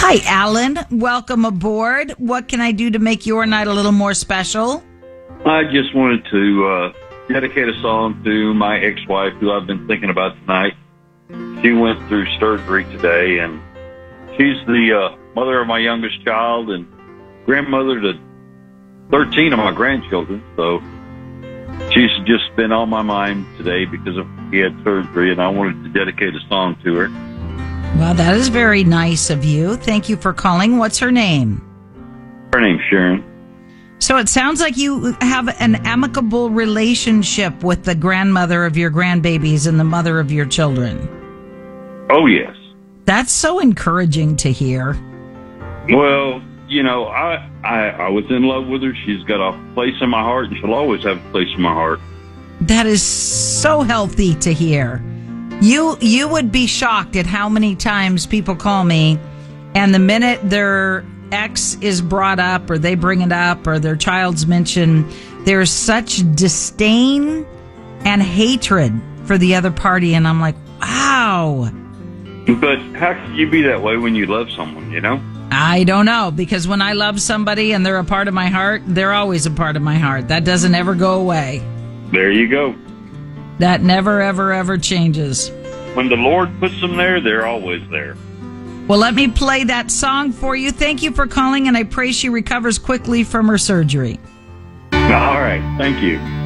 Hi, Alan. Welcome aboard. What can I do to make your night a little more special? I just wanted to dedicate a song to my ex-wife, who I've been thinking about tonight. She went through surgery today, and she's the mother of my youngest child and grandmother to 13 of my grandchildren. So she's just been on my mind today because she had surgery, and I wanted to dedicate a song to her. Well, that is very nice of you. Thank you for calling. What's her name? Her name's Sharon. So it sounds like you have an amicable relationship with the grandmother of your grandbabies and the mother of your children. Oh, yes. That's so encouraging to hear. Well, you know, I was in love with her. She's got a place in my heart, and she'll always have a place in my heart. That is so healthy to hear. You would be shocked at how many times people call me, and the minute their ex is brought up, or they bring it up, or their child's mentioned, there's such disdain and hatred for the other party, and I'm like, wow. But how can you be that way when you love someone, you know? I don't know, because when I love somebody and they're a part of my heart, they're always a part of my heart. That doesn't ever go away. There you go. That never, ever, ever changes. When the Lord puts them there, they're always there. Well, let me play that song for you. Thank you for calling, and I pray she recovers quickly from her surgery. All right. Thank you.